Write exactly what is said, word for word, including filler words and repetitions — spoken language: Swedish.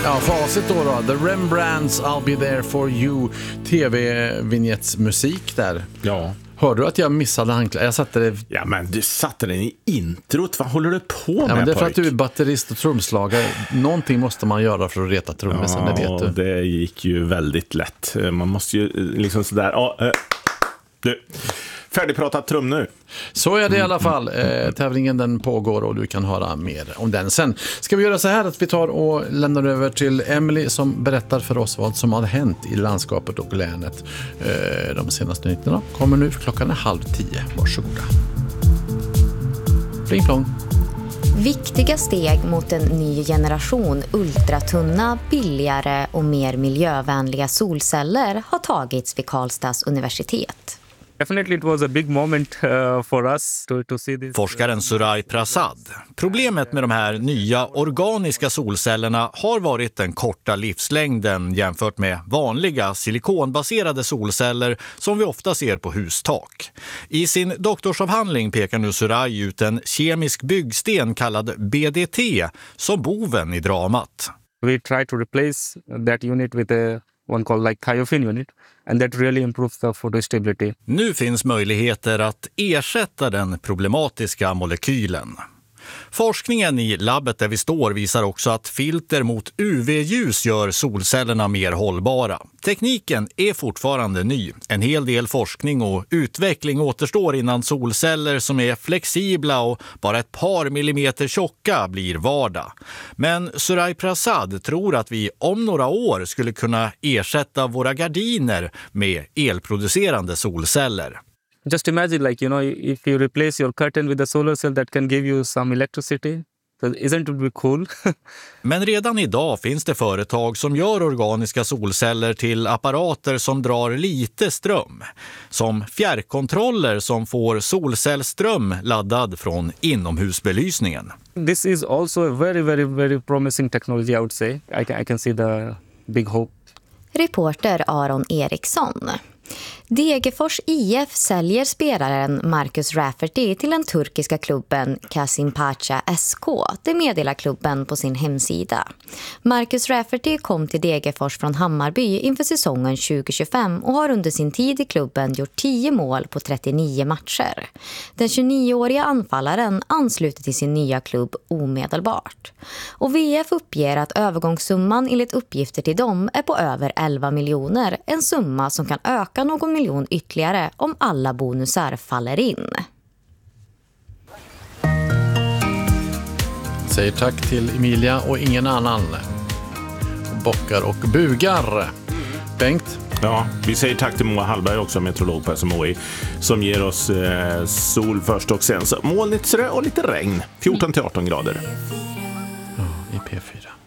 Ja, facit då då. The Rembrandts I'll Be There For You, tv-vinjettsmusik där. Ja. Hörde du att jag missade handkläder? Jag satte det... Ja, men du satte den i introt. Vad håller du på med, ja, men det är för pojk? att du är batterist och trumslagare. Någonting måste man göra för att reta trummisen, ja, det vet du. Det gick ju väldigt lätt. Man måste ju liksom sådär... Ja, äh, du... Färdigpratat trum nu. Så är det i alla fall. Eh, tävlingen den pågår och du kan höra mer om den sen. Ska vi göra så här att vi tar och lämnar över till Emily som berättar för oss vad som har hänt i landskapet och länet. Eh, de senaste nyheterna kommer nu, för klockan är halv tio. Varsågoda. Pling plong. Viktiga steg mot en ny generation ultratunna, billigare och mer miljövänliga solceller har tagits vid Karlstads universitet. Definitely it was a big moment uh, for us to, to see this. Forskaren Surai Prasad. Problemet med de här nya organiska solcellerna har varit den korta livslängden jämfört med vanliga silikonbaserade solceller som vi ofta ser på hustak. I sin doktorsavhandling pekar nu Surai ut en kemisk byggsten kallad B D T som boven i dramat. We try to replace that unit with a one called like thiophene unit, and that really improves the photostability. Nu finns möjligheter att ersätta den problematiska molekylen. Forskningen i labbet där vi står visar också att filter mot U V-ljus gör solcellerna mer hållbara. Tekniken är fortfarande ny. En hel del forskning och utveckling återstår innan solceller som är flexibla och bara ett par millimeter tjocka blir vardag. Men Surai Prasad tror att vi om några år skulle kunna ersätta våra gardiner med elproducerande solceller. Just imagine, like, you know, if you replace your curtain with a solar cell that can give you some electricity. So isn't it be cool? Men redan idag finns det företag som gör organiska solceller till apparater som drar lite ström. Som fjärrkontroller som får solcellström laddad från inomhusbelysningen. This is also a very, very, very promising technology, I would say. I can, I can see the big hope. Reporter Aron Eriksson. Degerfors I F säljer spelaren Marcus Rafferty till den turkiska klubben Kasımpaşa S K. Det meddelar klubben på sin hemsida. Marcus Rafferty kom till Degerfors från Hammarby inför säsongen tjugo tjugofem och har under sin tid i klubben gjort tio mål på trettionio matcher. Den tjugonioåriga anfallaren ansluter till sin nya klubb omedelbart. Och V F uppger att övergångssumman enligt uppgifter till dem är på över elva miljoner. En summa som kan öka någon miljon ytterligare om alla bonusar faller in. Säger tack till Emilia och ingen annan. Bockar och bugar. Bengt? Ja, vi säger tack till Moa Hallberg också, meteorolog på S M H I, som ger oss eh, sol först och sen så molnigt och lite regn. fjorton till arton grader. Ja, i P fyra.